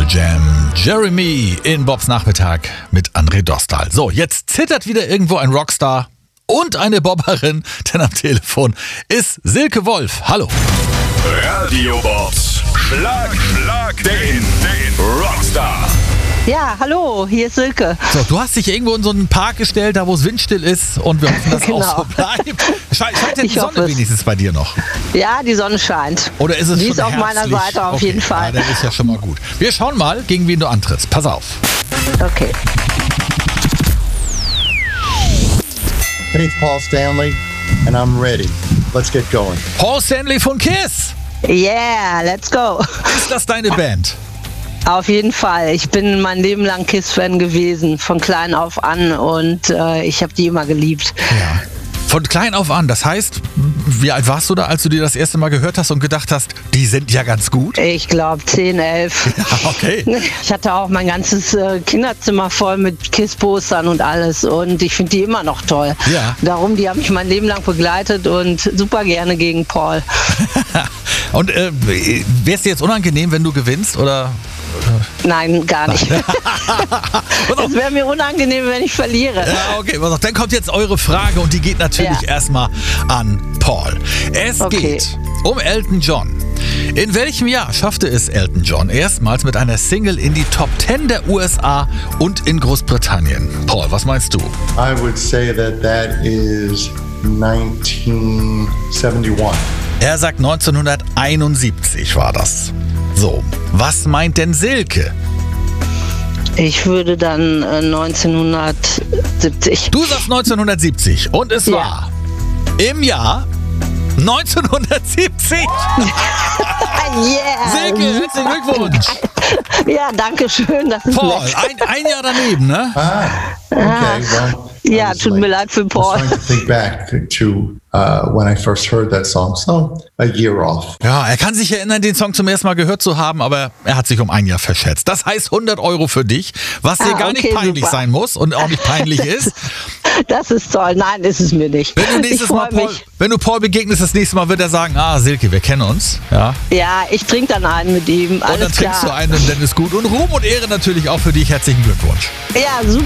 Pearl Jam, Jeremy in Bobs Nachmittag mit André Dostal. So, jetzt zittert wieder irgendwo ein Rockstar und eine Bobberin, denn am Telefon ist Silke Wolf. Hallo. Radio Bobs. Schlag den Rockstar. Ja, hallo, hier ist Silke. So, du hast dich irgendwo in so einen Park gestellt, da wo es windstill ist und wir hoffen, dass Genau. auch so bleibt. Scheint denn die Ich hoffe Sonne es. wenigstens bei dir noch? Ja, die Sonne scheint. Oder ist es Die schon ist auf meiner herbstlich? Seite auf jeden Fall. Ja, das ist ja schon mal gut. Wir schauen mal, gegen wen du antrittst. Pass auf. Okay. Hey, it's Paul Stanley, and I'm ready. Let's get going. Paul Stanley von KISS. Yeah, let's go. Ist das deine Band? Auf jeden Fall. Ich bin mein Leben lang KISS-Fan gewesen, von klein auf an, und ich habe die immer geliebt. Ja. Von klein auf an. Das heißt, wie alt warst du da, als du dir das erste Mal gehört hast und gedacht hast, die sind ja ganz gut? Ich glaube 10, 11. Ja, okay. Ich hatte auch mein ganzes Kinderzimmer voll mit KISS-Postern und alles, und ich finde die immer noch toll. Ja. Darum, die haben mich mein Leben lang begleitet und super gerne gegen Paul. Und wäre es dir jetzt unangenehm, wenn du gewinnst? Oder? Nein, gar nicht. Es wäre mir unangenehm, wenn ich verliere. Ja, okay, pass auf. Dann kommt jetzt eure Frage und die geht natürlich Ja. erstmal an Paul. Es Okay. geht um Elton John. In welchem Jahr schaffte es Elton John erstmals mit einer Single in die Top 10 der USA und in Großbritannien? Paul, was meinst du? I would say that is 1971. Er sagt 1971 war das. So, was meint denn Silke? Ich würde dann 1970. Du sagst 1970 und es Ja. war im Jahr 1970. Yeah! Silke, herzlichen Glückwunsch. Ja, danke schön. Das ist Paul, nett. ein Jahr daneben, ne? Okay, well. Ja, I was tut mir leid für I was Paul. trying to think back to when I first heard that song. So, a year off. Ja, er kann sich erinnern, den Song zum ersten Mal gehört zu haben, aber er hat sich um ein Jahr verschätzt. Das heißt 100 € für dich, was dir gar nicht okay, peinlich super. sein muss und auch nicht peinlich ist. Das ist toll. Nein, ist es mir nicht. Wenn du Ich nächstes Mal freue Paul, mich. wenn du Paul begegnest, das nächste Mal wird er sagen, Silke, wir kennen uns. Ja. Ja, ich trinke dann einen mit ihm. Und dann Alles trinkst du klar. einen und dann ist gut. Und Ruhm und Ehre natürlich auch für dich. Herzlichen Glückwunsch. Ja, super.